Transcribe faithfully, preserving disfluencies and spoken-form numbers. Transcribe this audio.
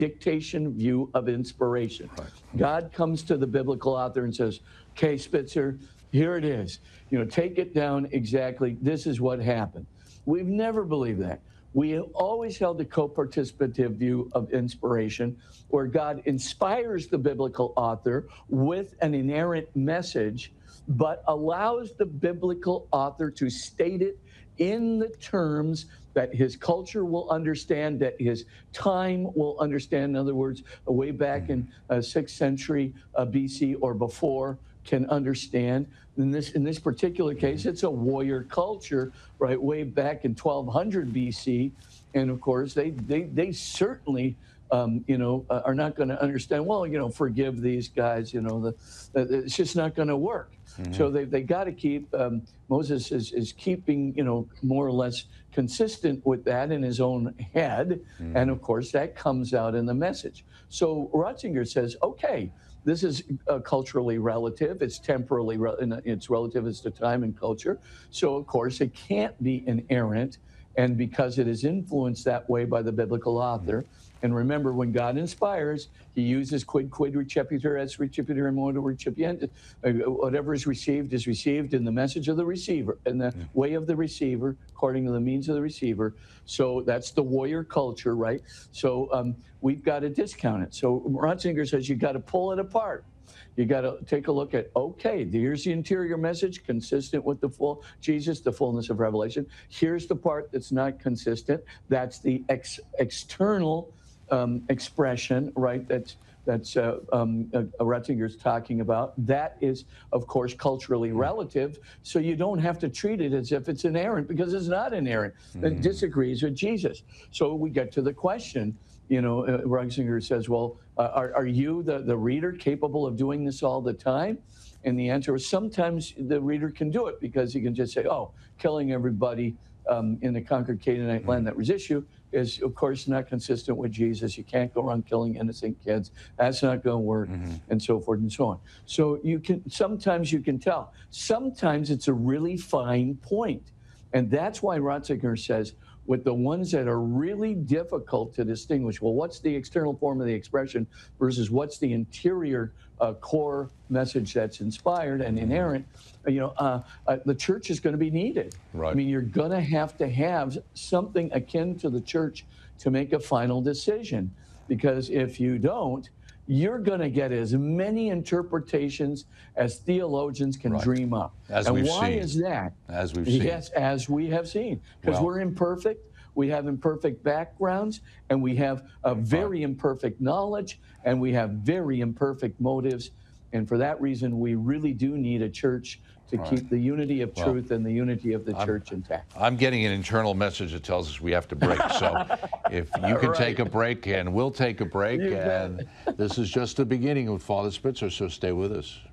dictation view of inspiration. Right. God comes to the biblical author and says, okay, Spitzer, here it is. You know, take it down exactly. This is what happened. We've never believed that. We have always held the co-participative view of inspiration, where God inspires the biblical author with an inerrant message, but allows the biblical author to state it in the terms that his culture will understand, that his time will understand. In other words, way back in uh, sixth century uh, B C or before, can understand. In this in this particular case, it's a warrior culture, right, way back in twelve hundred B C, and of course they they they certainly um, you know uh, are not going to understand. Well, you know, forgive these guys. You know, the, the it's just not going to work. Mm-hmm. So they they got to keep um, Moses is is keeping you know more or less consistent with that in his own head, mm-hmm. and of course that comes out in the message. So Ratzinger says, okay. This is uh, culturally relative. It's temporally, re it's relative as to time and culture. So, of course, it can't be inerrant. And because it is influenced that way by the biblical author, and remember, when God inspires, he uses quid quid recipitur es recipitur in modo recipiente. Whatever is received is received in the message of the receiver, in the yeah. way of the receiver, according to the means of the receiver. So that's the warrior culture, right? So um, we've got to discount it. So Ratzinger says you got to pull it apart. You got to take a look at, okay, here's the interior message consistent with the full Jesus, the fullness of revelation. Here's the part that's not consistent. That's the ex external um, expression, right? That's that's uh, um, uh, Ratzinger's talking about. That is, of course, culturally relative. So you don't have to treat it as if it's inerrant, because it's not inerrant. Mm-hmm. It disagrees with Jesus. So we get to the question. You know, uh, Ratzinger says, well, uh, are, are you, the, the reader, capable of doing this all the time? And the answer is sometimes the reader can do it, because he can just say, oh, killing everybody um, in the conquered Canaanite land that resists you is, of course, not consistent with Jesus. You can't go around killing innocent kids. That's not going to work, mm-hmm. and so forth and so on. So you can, sometimes you can tell. Sometimes it's a really fine point. And that's why Ratzinger says, with the ones that are really difficult to distinguish, well, what's the external form of the expression versus what's the interior uh, core message that's inspired and inerrant, you know, uh, uh, the church is going to be needed. Right. I mean, you're going to have to have something akin to the church to make a final decision, because if you don't, you're going to get as many interpretations as theologians can right. dream up. As and we've why seen. is that? As we've seen. Yes, as we have seen. Because well, we're imperfect, we have imperfect backgrounds, and we have a very imperfect knowledge, and we have very imperfect motives. And for that reason, we really do need a church to right. keep the unity of well, truth and the unity of the I'm, church intact. I'm getting an internal message that tells us we have to break. So if you can right. take a break, and we'll take a break. You and bet. This is just the beginning with Father Spitzer, so stay with us.